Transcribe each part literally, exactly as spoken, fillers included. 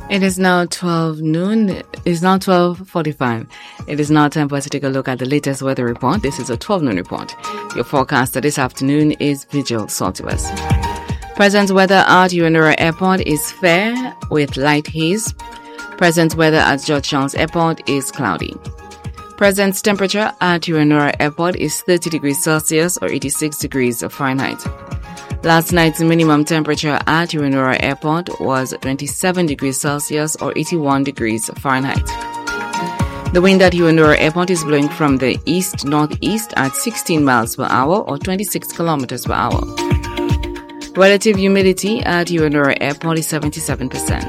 It is now twelve noon. It is now twelve forty-five. It is now time for us to take a look at the latest weather report. This is a twelve noon report. Your forecaster this afternoon is Vigil Saltibus. Present weather at Uenura Airport is fair with light haze. Present weather at George Jones Airport is cloudy. Present temperature at Uenura Airport is thirty degrees Celsius or eighty-six degrees Fahrenheit. Last night's minimum temperature at Uenura Airport was twenty-seven degrees Celsius or eighty-one degrees Fahrenheit. The wind at Uenura Airport is blowing from the east-northeast at sixteen miles per hour or twenty-six kilometers per hour. Relative humidity at Uenura Airport is seventy-seven percent.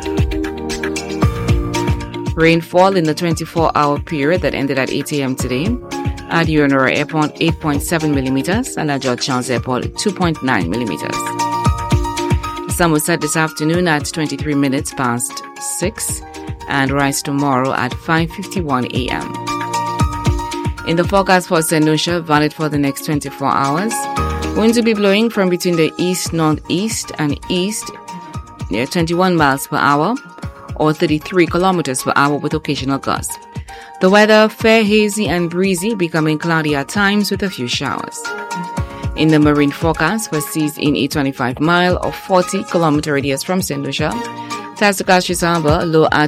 Rainfall in the twenty-four hour period that ended at eight a.m. today at Uenura Airport eight point seven millimeters and at George Jones Airport two point nine millimeters. The sun will set this afternoon at twenty-three minutes past six and rise tomorrow at five fifty-one a.m. In the forecast for Saint Lucia, valid for the next twenty-four hours, winds will be blowing from between the east-northeast and east near twenty-one miles per hour or thirty-three kilometers per hour with occasional gusts. The weather fair, hazy and breezy, becoming cloudy at times with a few showers. In the marine forecast for seas in a twenty-five mile or forty kilometer radius from Saint Lucia, Tassocastrus Harbour low at